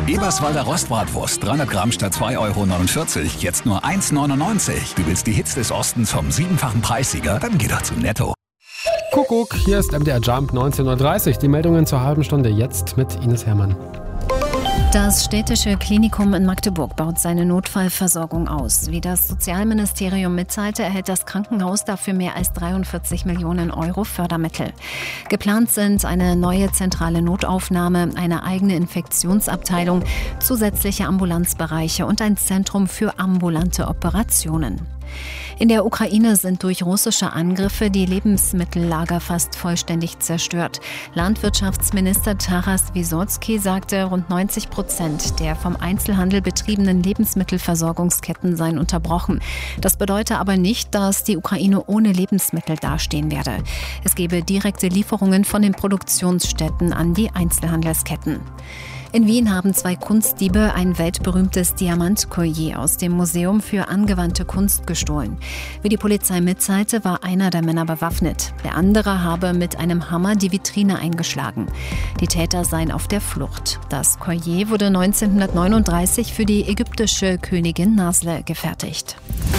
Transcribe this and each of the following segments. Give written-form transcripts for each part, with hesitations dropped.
Eberswalder Rostbratwurst, 300 Gramm statt 2,49 €, jetzt nur 1,99 €. Du willst die Hits des Ostens vom 7-fachen Preissieger? Dann geh doch zu Netto. Kuckuck, hier ist MDR Jump 19.30 Uhr. Die Meldungen zur halben Stunde jetzt mit Ines Herrmann. Das städtische Klinikum in Magdeburg baut seine Notfallversorgung aus. Wie das Sozialministerium mitteilte, erhält das Krankenhaus dafür mehr als 43 Millionen € Fördermittel. Geplant sind eine neue zentrale Notaufnahme, eine eigene Infektionsabteilung, zusätzliche Ambulanzbereiche und ein Zentrum für ambulante Operationen. In der Ukraine sind durch russische Angriffe die Lebensmittellager fast vollständig zerstört. Landwirtschaftsminister Taras Wysotsky sagte, rund 90% der vom Einzelhandel betriebenen Lebensmittelversorgungsketten seien unterbrochen. Das bedeutet aber nicht, dass die Ukraine ohne Lebensmittel dastehen werde. Es gebe direkte Lieferungen von den Produktionsstätten an die Einzelhandelsketten. In Wien haben 2 Kunstdiebe ein weltberühmtes Diamantkollier aus dem Museum für angewandte Kunst gestohlen. Wie die Polizei mitteilte, war einer der Männer bewaffnet. Der andere habe mit einem Hammer die Vitrine eingeschlagen. Die Täter seien auf der Flucht. Das Kollier wurde 1939 für die ägyptische Königin Nasle gefertigt.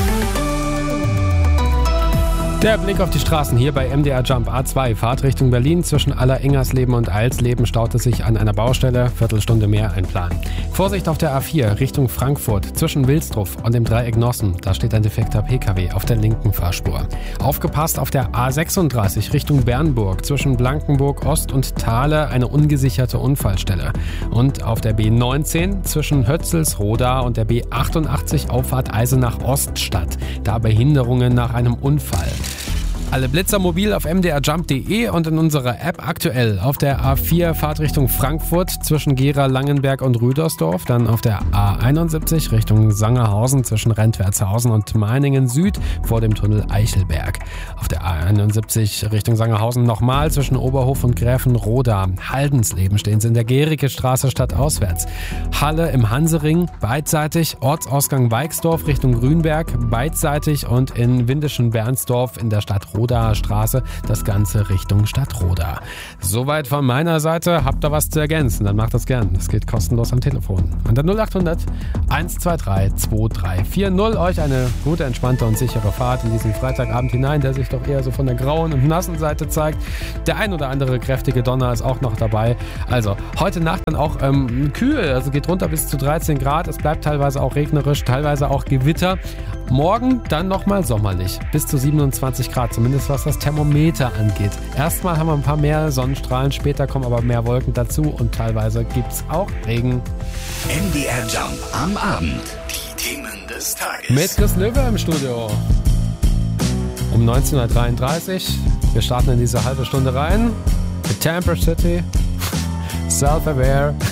Der Blick auf die Straßen hier bei MDR Jump A2, Fahrt Richtung Berlin. Zwischen Aller-Ingersleben und Eilsleben staut es sich an einer Baustelle. Viertelstunde mehr Einplanen. Vorsicht auf der A4 Richtung Frankfurt. Zwischen Wilsdruff und dem Dreieck Nossen. Da steht ein defekter PKW auf der linken Fahrspur. Aufgepasst auf der A36 Richtung Bernburg. Zwischen Blankenburg Ost und Thale eine ungesicherte Unfallstelle. Und auf der B19 zwischen Hötzelsroda und der B88 Auffahrt Eisenach-Oststadt. Da Behinderungen nach einem Unfall. Alle Blitzer mobil auf mdrjump.de und in unserer App aktuell. Auf der A4 Fahrt Richtung Frankfurt zwischen Gera, Langenberg und Rüdersdorf. Dann auf der A71 Richtung Sangerhausen zwischen Rentwertshausen und Meiningen Süd vor dem Tunnel Eichelberg. Auf der A71 Richtung Sangerhausen nochmal zwischen Oberhof und Gräfenroda. Haldensleben stehen sie in der Gericke-Straße stadtauswärts. Halle im Hansering beidseitig. Ortsausgang Weixdorf Richtung Grünberg beidseitig und in Windischen-Bernsdorf in der Stadt Roda Straße, das Ganze Richtung Stadtroda. Soweit von meiner Seite. Habt ihr was zu ergänzen? Dann macht das gern. Das geht kostenlos am Telefon. Unter 0800 123 2340. Euch eine gute, entspannte und sichere Fahrt in diesen Freitagabend hinein, der sich doch eher so von der grauen und nassen Seite zeigt. Der ein oder andere kräftige Donner ist auch noch dabei. Also heute Nacht dann auch kühl. Also geht runter bis zu 13 Grad. Es bleibt teilweise auch regnerisch, teilweise auch Gewitter. Morgen dann nochmal sommerlich. Bis zu 27 Grad, zumindest was das Thermometer angeht. Erstmal haben wir ein paar mehr Sonnenstrahlen, später kommen aber mehr Wolken dazu und teilweise gibt's auch Regen. MDR Jump am Abend. Die Themen des Tages. Mit Chris Löwe im Studio. Um 19.33 Uhr. Wir starten in diese halbe Stunde rein. Mit Tamper City. Self-Aware.